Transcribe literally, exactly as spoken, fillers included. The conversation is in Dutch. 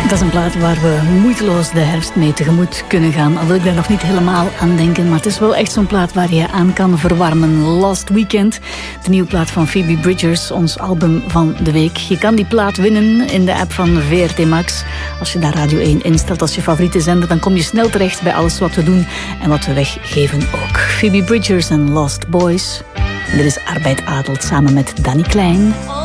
Dat is een plaat waar we moeiteloos de herfst mee tegemoet kunnen gaan. Al wil ik daar nog niet helemaal aan denken. Maar het is wel echt zo'n plaat waar je aan kan verwarmen. Last Weekend, de nieuwe plaat van Phoebe Bridgers. Ons album van de week. Je kan die plaat winnen in de app van V R T Max. Als je daar Radio één instelt als je favoriete zender, dan kom je snel terecht bij alles wat we doen. En wat we weggeven ook. Phoebe Bridgers en Lost Boys. Dit is Arbeid Adelt samen met Danny Klein.